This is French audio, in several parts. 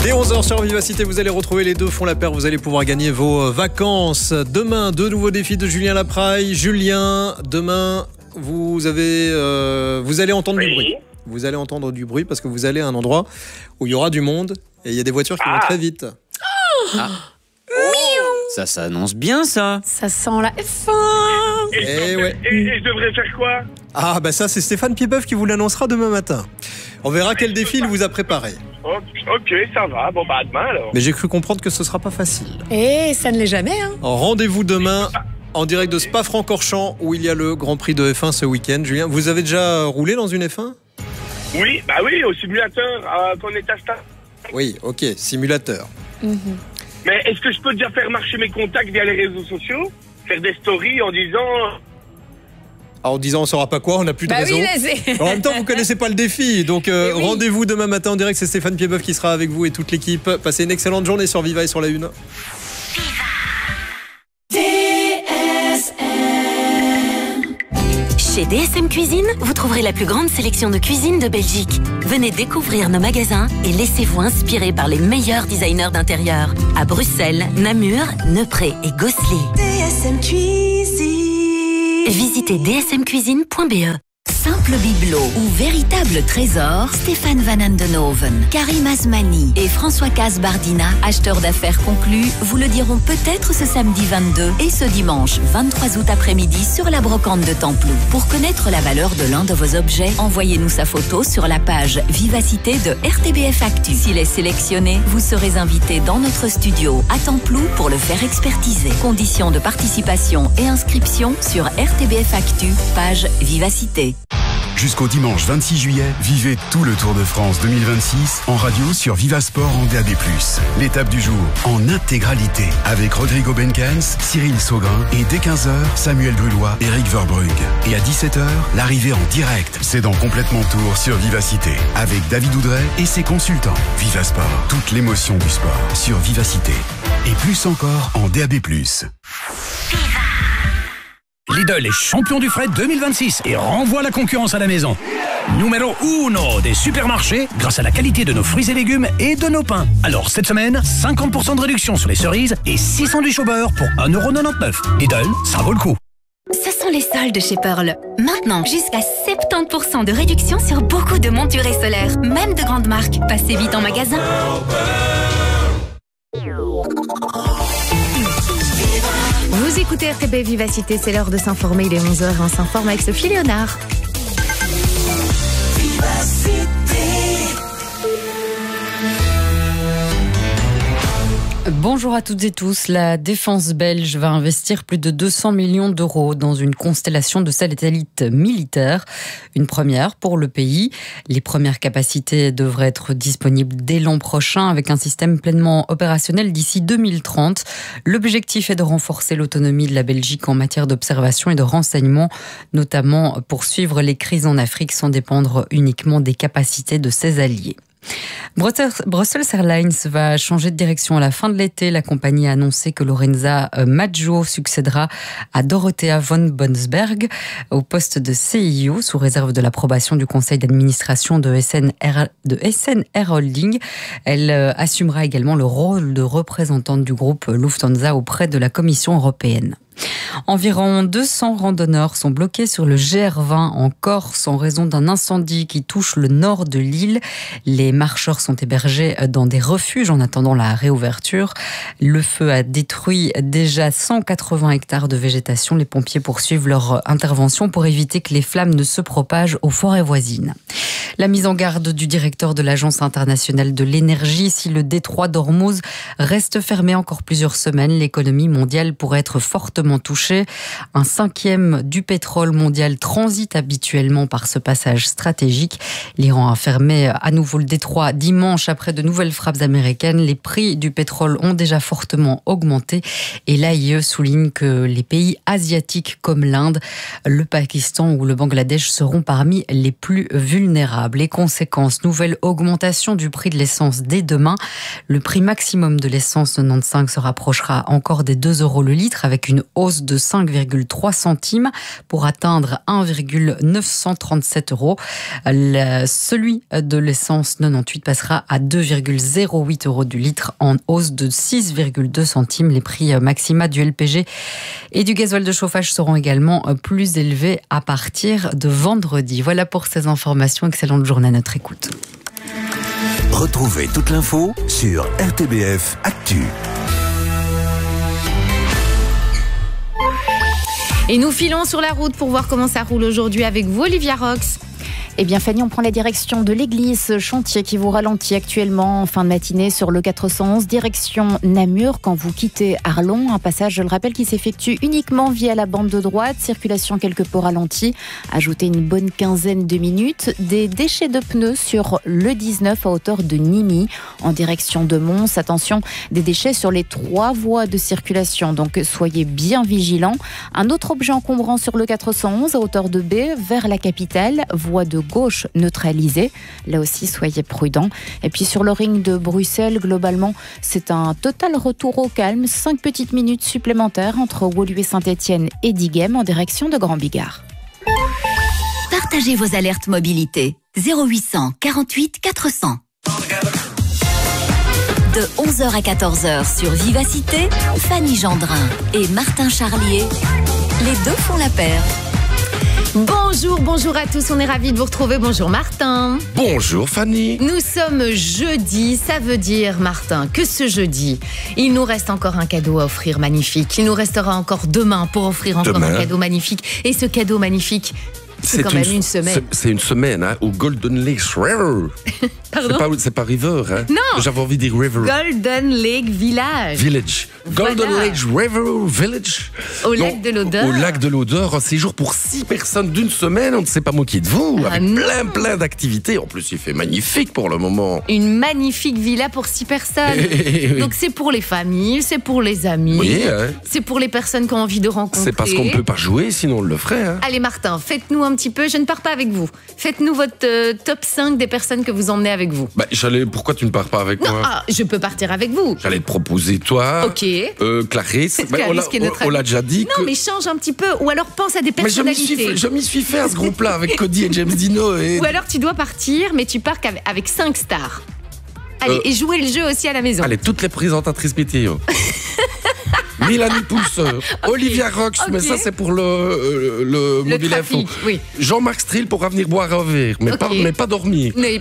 Dès 11h sur Vivacité, vous allez retrouver les deux fonds la paire. Vous allez pouvoir gagner vos vacances. Demain, deux nouveaux défis de Julien Lapraille. Julien, demain, vous allez entendre du bruit. Vous allez entendre du bruit parce que vous allez à un endroit où il y aura du monde et il y a des voitures qui vont très vite. Ça s'annonce bien, ça. Ça sent la F1. Et je devrais faire quoi? Ah, bah ça, c'est Stéphane Piedboeuf qui vous l'annoncera demain matin. On verra quel défi il vous a préparé. Ok, ça va. Bon, bah, à demain, alors. Mais j'ai cru comprendre que ce sera pas facile. Et ça ne l'est jamais, hein. Rendez-vous demain en direct de Spa-Francorchamps où il y a le Grand Prix de F1 ce week-end. Julien, vous avez déjà roulé dans une F1 ? Oui, au simulateur, quand on est à Stade. Oui, ok, simulateur. Mais est-ce que je peux déjà faire marcher mes contacts via les réseaux sociaux? Faire des stories en disant... En disant on saura pas quoi, on n'a plus de réseau. Oui, en même temps, vous connaissez pas le défi. Donc rendez-vous demain matin en direct. C'est Stéphane Piedboeuf qui sera avec vous et toute l'équipe. Passez une excellente journée sur Viva et sur la Une. Chez DSM Cuisine, vous trouverez la plus grande sélection de cuisine de Belgique. Venez découvrir nos magasins et laissez-vous inspirer par les meilleurs designers d'intérieur. À Bruxelles, Namur, Neupré et Gosselies. DSM Cuisine. Visitez dsmcuisine.be. Simple bibelot ou véritable trésor, Stéphane Van Andenhoven, Karim Asmani et François Casbardina, acheteurs d'affaires conclus, vous le diront peut-être ce samedi 22 et ce dimanche 23 août après-midi sur la brocante de Templou. Pour connaître la valeur de l'un de vos objets, envoyez-nous sa photo sur la page Vivacité de RTBF Actu. S'il est sélectionné, vous serez invité dans notre studio à Templou pour le faire expertiser. Conditions de participation et inscription sur RTBF Actu, page Vivacité. Jusqu'au dimanche 26 juillet, vivez tout le Tour de France 2026 en radio sur Vivasport en DAB+. L'étape du jour en intégralité avec Rodrigo Benkens, Cyril Saugrin et dès 15h, Samuel Brulois, Eric Verbrugge. Et à 17h, l'arrivée en direct. C'est dans Complètement Tour sur Vivacité avec David Oudret et ses consultants. Vivasport, toute l'émotion du sport sur Vivacité. Et plus encore en DAB+. Lidl est champion du fret 2026 et renvoie la concurrence à la maison. Numéro 1 des supermarchés grâce à la qualité de nos fruits et légumes et de nos pains. Alors cette semaine, 50% de réduction sur les cerises et 6 sandwichs au beurre pour 1,99€. Lidl, ça vaut le coup. Ce sont les soldes chez Pearl. Maintenant, jusqu'à 70% de réduction sur beaucoup de montures et solaires, même de grandes marques. Passez vite en magasin. Vous écoutez RTB Vivacité, c'est l'heure de s'informer. Il est 11h et on s'informe avec Sophie Léonard. Bonjour à toutes et tous. La défense belge va investir plus de 200 millions d'euros dans une constellation de satellites militaires. Une première pour le pays. Les premières capacités devraient être disponibles dès l'an prochain avec un système pleinement opérationnel d'ici 2030. L'objectif est de renforcer l'autonomie de la Belgique en matière d'observation et de renseignement, notamment pour suivre les crises en Afrique sans dépendre uniquement des capacités de ses alliés. Brussels Airlines va changer de direction à la fin de l'été. La compagnie a annoncé que Lorenza Maggio succédera à Dorothea von Bonsberg au poste de CIO sous réserve de l'approbation du conseil d'administration de SNR Holding. Elle assumera également le rôle de représentante du groupe Lufthansa auprès de la Commission européenne. Environ 200 randonneurs sont bloqués sur le GR20 en Corse en raison d'un incendie qui touche le nord de l'île. Les marcheurs sont hébergés dans des refuges en attendant la réouverture. Le feu a détruit déjà 180 hectares de végétation. Les pompiers poursuivent leur intervention pour éviter que les flammes ne se propagent aux forêts voisines. La mise en garde du directeur de l'Agence internationale de l'énergie: si le détroit d'Ormuz reste fermé encore plusieurs semaines, l'économie mondiale pourrait être fortement touchée. Un cinquième du pétrole mondial transite habituellement par ce passage stratégique. L'Iran a fermé à nouveau le détroit dimanche après de nouvelles frappes américaines. Les prix du pétrole ont déjà fortement augmenté et l'AIE souligne que les pays asiatiques comme l'Inde, le Pakistan ou le Bangladesh seront parmi les plus vulnérables. Les conséquences: nouvelle augmentation du prix de l'essence dès demain. Le prix maximum de l'essence 95 se rapprochera encore des 2 € le litre avec une hausse de 5,3 centimes pour atteindre 1,937 €. Celui de l'essence 98 passera à 2,08 € du litre, en hausse de 6,2 centimes. Les prix maxima du LPG et du gasoil de chauffage seront également plus élevés à partir de vendredi. Voilà pour ces informations. Excellente journée à notre écoute. Retrouvez toute l'info sur RTBF Actu. Et nous filons sur la route pour voir comment ça roule aujourd'hui avec vous, Olivia Rox. Eh bien Fanny, on prend la direction de l'église Chantier qui vous ralentit actuellement en fin de matinée sur le 411, direction Namur quand vous quittez Arlon. Un passage, je le rappelle, qui s'effectue uniquement via la bande de droite. Circulation quelque peu ralentie. Ajoutez une bonne quinzaine de minutes. Des déchets de pneus sur le 19 à hauteur de Nîmes en direction de Mons. Attention, des déchets sur les 3 voies de circulation, donc soyez bien vigilants. Un autre objet encombrant sur le 411 à hauteur de B vers la capitale, voie de gauche neutralisée. Là aussi, soyez prudents. Et puis sur le ring de Bruxelles, globalement, c'est un total retour au calme. 5 petites minutes supplémentaires entre Woluwe Saint-Etienne et Diegem en direction de Grand Bigard. Partagez vos alertes mobilité. 0800 48 400. De 11h à 14h sur Vivacité, Fanny Gendrin et Martin Charlier. Les deux font la paire. Bonjour à tous, on est ravis de vous retrouver. Bonjour Martin. Bonjour Fanny. Nous sommes jeudi, ça veut dire Martin que ce jeudi, il nous reste encore un cadeau à offrir magnifique. Il nous restera encore demain pour offrir encore un cadeau magnifique. Et ce cadeau magnifique, c'est quand même une semaine. C'est une semaine au Golden Lake River. Pardon? C'est pas River, hein? Non. J'avais envie de dire River. Golden Lake Village. Voilà. Golden Lake River Village. Au lac de l'Odeur. Au lac de l'Odeur, un séjour pour 6 personnes d'une semaine. On ne s'est pas moqué de vous. Avec plein d'activités. En plus, il fait magnifique pour le moment. Une magnifique villa pour 6 personnes. Donc c'est pour les familles, c'est pour les amis. Oui, hein. C'est pour les personnes qui ont envie de rencontrer. C'est parce qu'on ne peut pas jouer, sinon on le ferait. Hein. Allez Martin, faites-nous un petit peu. Je ne pars pas avec vous. Faites-nous votre top 5 des personnes que vous emmenez avec vous. Bah, pourquoi tu ne pars pas avec moi? Je peux partir avec vous. J'allais te proposer toi. Ok. Clarisse. On l'a déjà dit. Non, mais change un petit peu. Ou alors pense à des personnalités. Mais je m'y suis fait à ce groupe-là avec Cody et James Dino. Ou alors tu dois partir, mais tu pars avec 5 stars. Allez, et jouer le jeu aussi à la maison. Allez, toutes les présentatrices météo. Mélanie Pousseur, Olivia Rox, mais ça c'est pour le mobile info. Oui. Jean-Marc Strill pourra venir boire un verre, mais pas dormir. Mais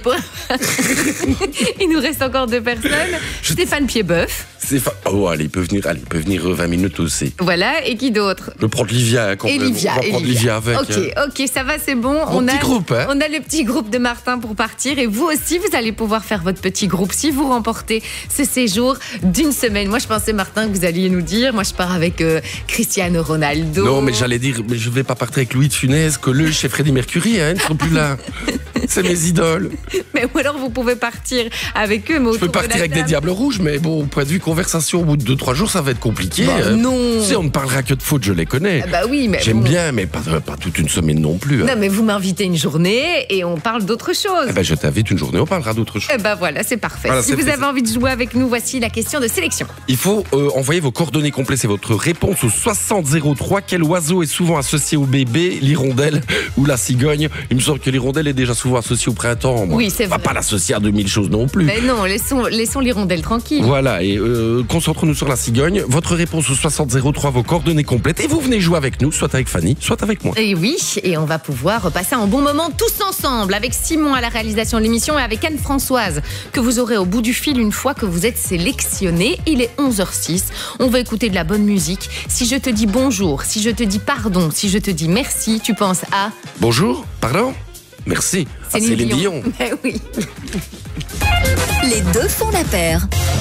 il nous reste encore 2 personnes. Stéphane Piedboeuf. Elle peut venir 20 minutes aussi. Voilà, et qui d'autre? Je vais prendre Livia. Livia avec. Ok, ça va, c'est bon. On a le petit groupe de Martin pour partir. Et vous aussi, vous allez pouvoir faire votre petit groupe si vous remportez ce séjour d'une semaine. Moi, je pensais, Martin, que vous alliez nous dire. Moi, je pars avec Cristiano Ronaldo. Non, mais j'allais dire, mais je vais pas partir avec Louis de Funès, Coluche et Freddie Mercury, hein, ils ne sont plus là. C'est mes idoles. Mais ou alors vous pouvez partir avec eux. Mais je peux partir avec des Diables Rouges, mais bon, point de vue conversation, au bout de 2-3 jours, ça va être compliqué. Non. Si on ne parlera que de foot, je les connais. Bah oui, mais j'aime bien, mais pas toute une semaine non plus. Hein. Non, mais vous m'invitez une journée et on parle d'autre chose. Je t'invite une journée, on parlera d'autre chose. Voilà, c'est parfait. Voilà, si vous avez envie de jouer avec nous, voici la question de sélection. Il faut envoyer vos coordonnées complètes, c'est votre réponse au 6003. Quel oiseau est souvent associé au bébé, l'hirondelle ou la cigogne? Il me semble que l'hirondelle est déjà souvent associée au printemps. Moi. Oui, c'est vrai. On va pas l'associer à 2000 choses non plus. Mais non, laissons l'hirondelle tranquille. Voilà, et concentrons-nous sur la cigogne. Votre réponse au 6003, vos coordonnées complètes. Et vous venez jouer avec nous, soit avec Fanny, soit avec moi. Et oui, et on va pouvoir passer un bon moment tous ensemble, avec Simon à la réalisation de l'émission et avec Anne-Françoise, que vous aurez au bout du fil une fois que vous êtes sélectionné. Il est 11h06. On va écouter de la bonne musique. Si je te dis bonjour, si je te dis pardon, si je te dis merci, tu penses à... Bonjour, pardon, merci. Céline Dion. Oui. Les deux font la paire.